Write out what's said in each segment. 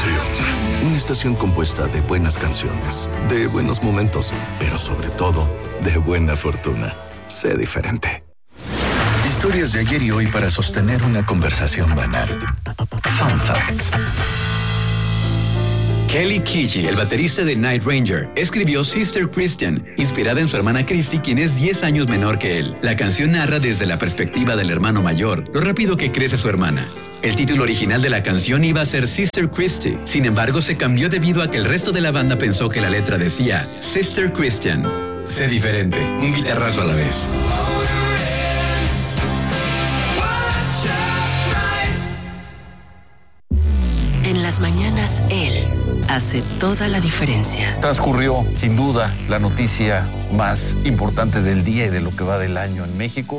Trión, una estación compuesta de buenas canciones, de buenos momentos, pero sobre todo, de buena fortuna. Sé diferente. Historias de ayer y hoy para sostener una conversación banal. Fun Facts. Kelly Keegy, el baterista de Night Ranger, escribió Sister Christian, inspirada en su hermana Christy, quien es 10 años menor que él. La canción narra desde la perspectiva del hermano mayor, lo rápido que crece su hermana. El título original de la canción iba a ser Sister Christy, sin embargo se cambió debido a que el resto de la banda pensó que la letra decía Sister Christian. Sé diferente, un guitarrazo a la vez. En las mañanas, él hace toda la diferencia. Transcurrió, sin duda, la noticia más importante del día y de lo que va del año en México.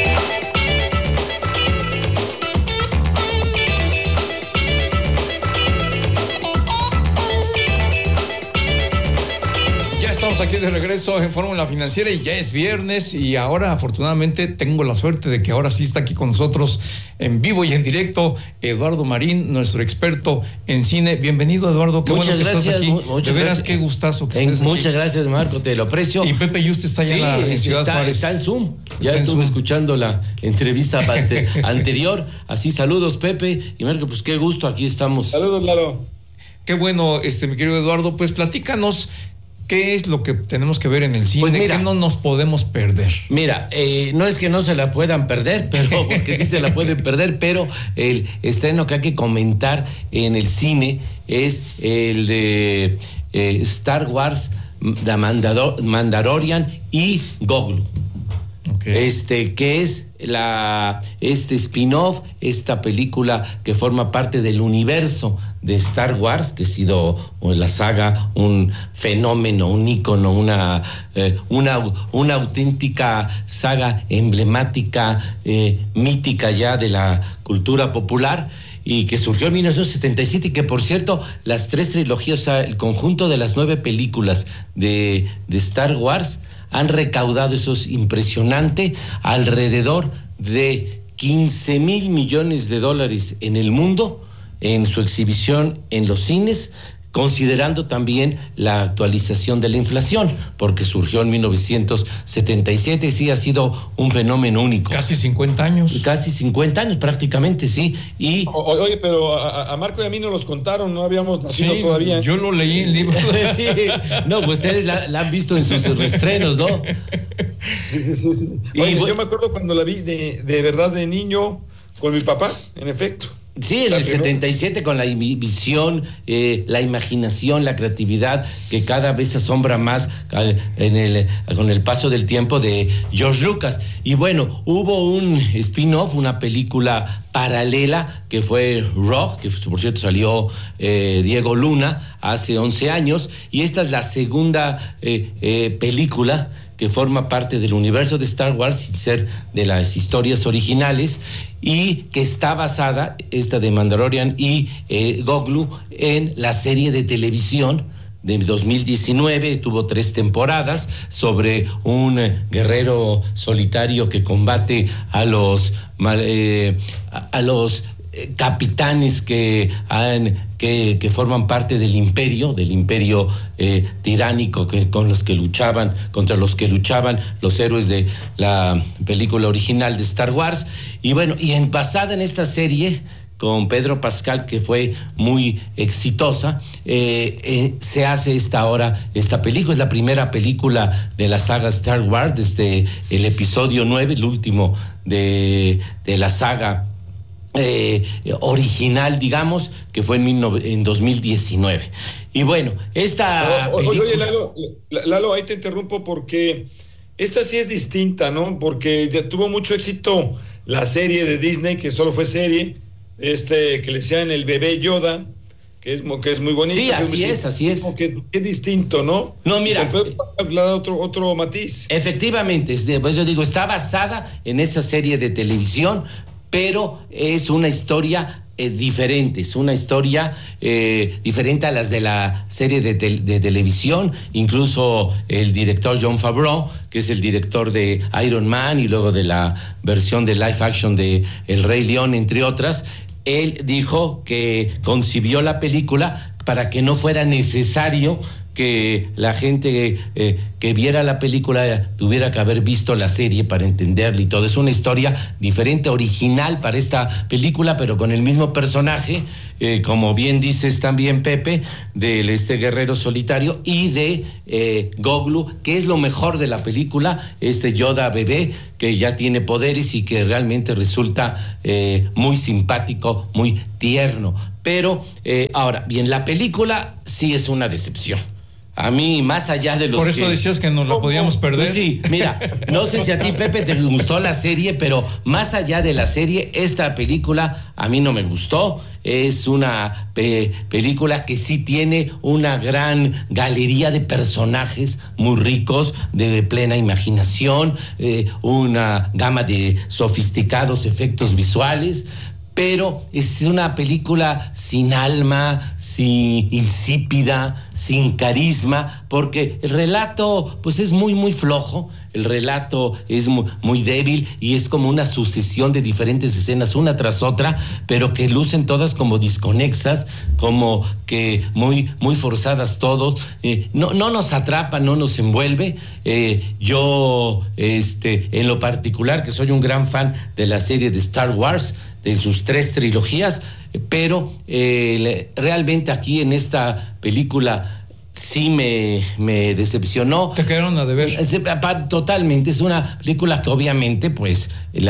Estamos aquí de regreso en Fórmula Financiera y ya es viernes y ahora afortunadamente tengo la suerte de que ahora sí está aquí con nosotros en vivo y en directo Eduardo Marín, nuestro experto en cine. Bienvenido, Eduardo, qué muchas bueno que gracias, estás aquí. De veras, qué gustazo que estés aquí. Muchas gracias, Marco, te lo aprecio. Y Pepe Yuste está allá en Ciudad Juárez. Está en Zoom. Ya estuve escuchando la entrevista anterior. Así, saludos, Pepe y Marco, pues qué gusto, aquí estamos. Saludos, Lalo. Qué bueno, mi querido Eduardo, pues platícanos. ¿Qué es lo que tenemos que ver en el cine? Pues mira, ¿qué no nos podemos perder? Mira, no es que no se la puedan perder, pero porque sí se la pueden perder, pero el estreno que hay que comentar en el cine es el de Star Wars, The Mandalorian y Grogu. Okay. Que es este spin-off, esta película que forma parte del universo de Star Wars, que ha sido la saga un fenómeno, un ícono, una auténtica saga emblemática, mítica ya de la cultura popular, y que surgió en 1977 y que, por cierto, las 3 trilogías, o sea, el conjunto de las 9 películas de Star Wars han recaudado, eso es impresionante, alrededor de $15,000 millones en el mundo en su exhibición en los cines, considerando también la actualización de la inflación, porque surgió en 1977 y sí ha sido un fenómeno único. Casi 50 años. Casi 50 años prácticamente, sí. Y oye, pero a Marco y a mí nos los contaron, no habíamos nacido todavía. Yo lo leí en libros. Sí. No, pues ustedes la han visto en sus reestrenos, ¿no? Sí. Oye, yo me acuerdo cuando la vi de verdad de niño con mi papá, en efecto. Sí, en el 77 con la visión, la imaginación, la creatividad que cada vez se asombra más con el paso del tiempo de George Lucas. Y bueno, hubo un spin-off, una película paralela que fue Rogue, que por cierto salió Diego Luna hace 11 años, y esta es la segunda película que forma parte del universo de Star Wars sin ser de las historias originales, y que está basada, esta de Mandalorian y Grogu, en la serie de televisión de 2019, tuvo 3 temporadas, sobre un guerrero solitario que combate a los capitanes que forman parte del imperio tiránico contra los que luchaban los héroes de la película original de Star Wars. Y bueno, basada en esta serie con Pedro Pascal, que fue muy exitosa, se hace esta película. Es la primera película de la saga Star Wars desde el episodio 9, el último de la saga original, digamos, que fue en 2019. Y bueno, esta película... Oye, Lalo, ahí te interrumpo porque esta sí es distinta, ¿no? Porque tuvo mucho éxito la serie de Disney, que solo fue serie, que le decían el bebé Yoda, que es muy bonito. Sí, así es. Que es distinto, ¿no? No, mira, le da otro matiz. Efectivamente, pues yo digo, está basada en esa serie de televisión, pero es una historia diferente, es una historia diferente a las de la serie de televisión. Incluso el director Jon Favreau, que es el director de Iron Man y luego de la versión de live action de El Rey León, entre otras, él dijo que concibió la película para que no fuera necesario que la gente que viera la película tuviera que haber visto la serie para entenderla y todo. Es una historia diferente, original para esta película, pero con el mismo personaje, como bien dices también, Pepe, de este guerrero solitario y de Goglu, que es lo mejor de la película, este Yoda bebé que ya tiene poderes y que realmente resulta muy simpático, muy tierno. Pero ahora, bien, la película sí es una decepción. A mí, más allá de los Por eso decías que nos la podíamos perder. Pues sí, mira, no sé si a ti, Pepe, te gustó la serie, pero más allá de la serie, esta película a mí no me gustó. Es una película que sí tiene una gran galería de personajes muy ricos, de plena imaginación, una gama de sofisticados efectos visuales, pero es una película sin alma, insípida, sin carisma, porque el relato pues es muy flojo, el relato es muy débil y es como una sucesión de diferentes escenas una tras otra, pero que lucen todas como desconexas, como que muy forzadas todos. No nos atrapa, no nos envuelve. Yo, en lo particular, que soy un gran fan de la serie de Star Wars, de sus 3 trilogías, pero realmente aquí en esta película sí me decepcionó. ¿Te quedaron a deber? Totalmente, es una película que obviamente pues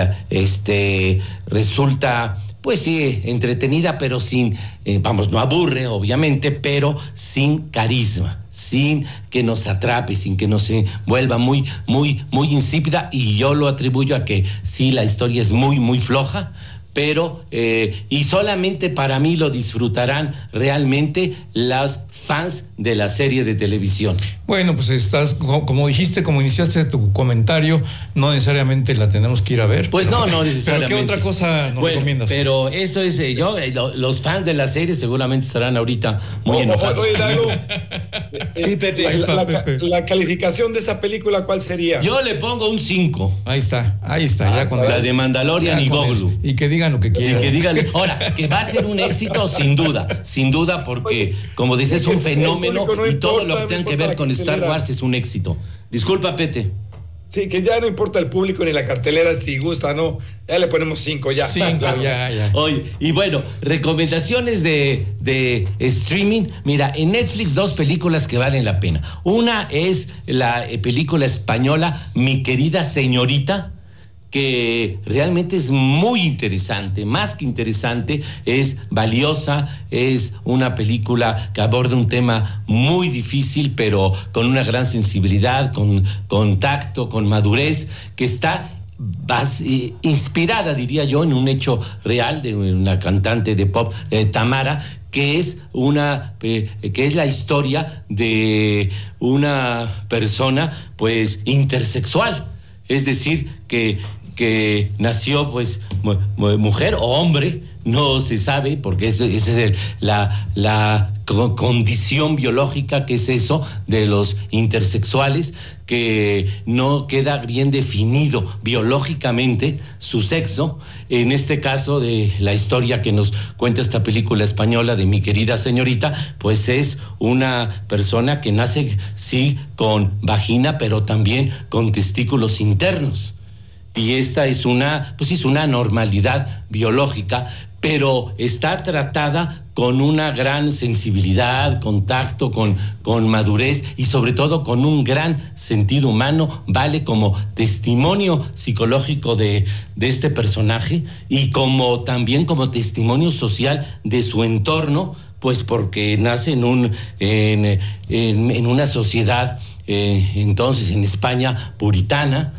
resulta pues sí entretenida, pero sin, no aburre obviamente, pero sin carisma, sin que nos atrape, sin que nos vuelva muy insípida, y yo lo atribuyo a que sí, la historia es muy floja, pero y solamente para mí lo disfrutarán realmente los fans de la serie de televisión. Bueno, pues estás, como dijiste, como iniciaste tu comentario, no necesariamente la tenemos que ir a ver. Pues no necesariamente. ¿Pero qué otra cosa nos recomiendas? Pero eso es, los fans de la serie seguramente estarán ahorita muy enojados. Oye, Lalo, sí, Pepe. La calificación de esa película, ¿cuál sería? Yo le pongo un 5. Ahí está, ya con la eso. de Mandalorian y Goglu. Y que digan lo que quieran. Y que digan, ahora, que va a ser un éxito sin duda, porque, como dices, es un fenómeno y todo lo que tenga que ver con Star Wars es un éxito. Disculpa, Pete. Sí, que ya no importa el público ni la cartelera, si gusta, no, ya le ponemos 5 ya. 5, claro. ya. Oye, y bueno, recomendaciones de streaming. Mira, en Netflix 2 películas que valen la pena. Una es la película española Mi querida señorita, que realmente es muy interesante, más que interesante, es valiosa, es una película que aborda un tema muy difícil, pero con una gran sensibilidad, con tacto, con madurez, que está inspirada, diría yo, en un hecho real de una cantante de pop, Tamara, que es la historia de una persona pues intersexual, es decir, que nació pues mujer o hombre, no se sabe, porque esa es la condición biológica, que es eso de los intersexuales, que no queda bien definido biológicamente su sexo. En este caso de la historia que nos cuenta esta película española de Mi querida señorita, pues es una persona que nace sí con vagina, pero también con testículos internos. Y esta es una normalidad biológica, pero está tratada con una gran sensibilidad, con tacto, con madurez y sobre todo con un gran sentido humano. Vale como testimonio psicológico de este personaje y también como testimonio social de su entorno, pues porque nace en una sociedad entonces en España puritana.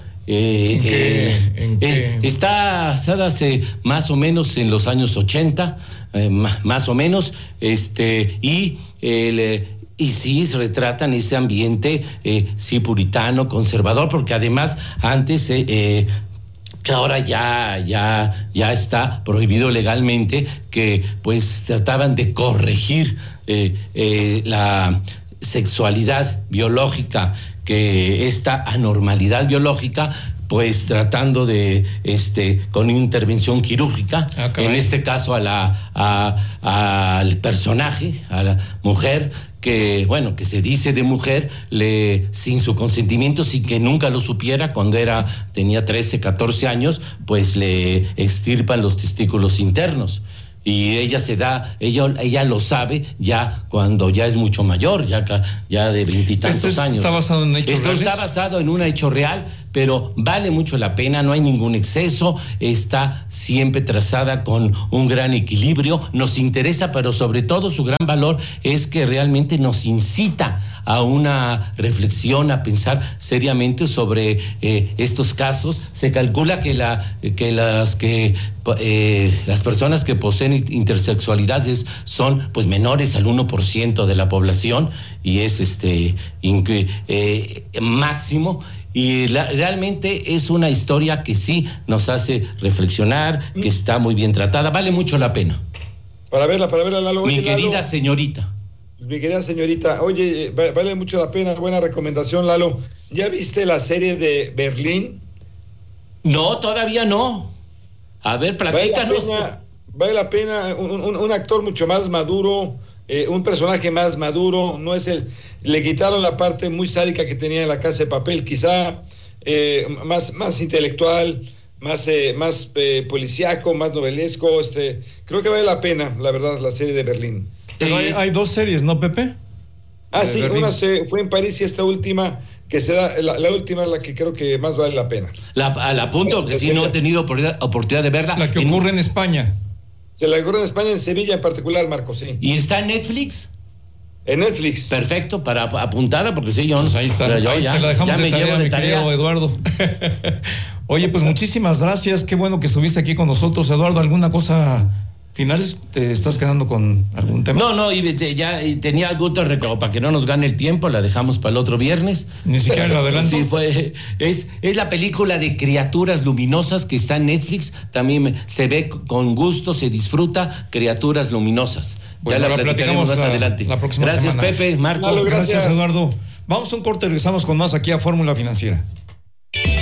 Está basada más o menos en los años 80, más o menos, y sí retratan ese ambiente sí puritano, conservador, porque además antes que ahora ya está prohibido legalmente, que pues trataban de corregir la sexualidad biológica, que esta anormalidad biológica pues tratando de, con intervención quirúrgica, en este caso al personaje, a la mujer, que se dice de mujer, sin su consentimiento, sin que nunca lo supiera, cuando tenía 13, 14 años, pues le extirpan los testículos internos. Y ella lo sabe ya cuando ya es mucho mayor, ya de 20 y tantos años. ¿Está basado en hechos reales? Está basado en un hecho real, pero vale mucho la pena, no hay ningún exceso, está siempre trazada con un gran equilibrio, nos interesa, pero sobre todo su gran valor es que realmente nos incita a una reflexión, a pensar seriamente sobre estos casos. Se calcula que las personas que poseen intersexualidad son pues menores al 1% de la población, y es máximo. Y realmente es una historia que sí nos hace reflexionar, que está muy bien tratada, vale mucho la pena. Para verla, Lalo. Oye, querida señorita. Mi querida señorita, oye, vale mucho la pena, buena recomendación, Lalo. ¿Ya viste la serie de Berlín? No, todavía no. A ver, platícanos. Vale la pena, un actor mucho más maduro, un personaje más maduro, no es le quitaron la parte muy sádica que tenía en La Casa de Papel, quizá más intelectual, más policíaco, más novelesco, creo que vale la pena, la verdad, la serie de Berlín. Pero hay dos series, ¿no, Pepe? Sí, Berlín. Una fue en París y esta última que se da, la última es la que creo que más vale la pena. La apunto, que sí no he tenido oportunidad de verla. La que ocurre en España. Se la ocurre en España, en Sevilla en particular, Marco, sí. ¿Y está en Netflix? En Netflix. Perfecto, para apuntarla, porque sí, yo... Pues ahí está, ahí te la dejamos de tarea, mi querido Eduardo. Oye, pues muchísimas gracias, qué bueno que estuviste aquí con nosotros. Eduardo, ¿alguna cosa final? ¿Te estás quedando con algún tema? No, ya tenía algo para que no nos gane el tiempo, la dejamos para el otro viernes. Ni siquiera lo adelanto. Sí, es la película de Criaturas Luminosas que está en Netflix, también se ve con gusto, se disfruta, Criaturas Luminosas. Bueno, ya la platicaremos más adelante. La próxima gracias, semana. Pepe, Marco. Gracias, Eduardo. Vamos a un corte y regresamos con más aquí a Fórmula Financiera.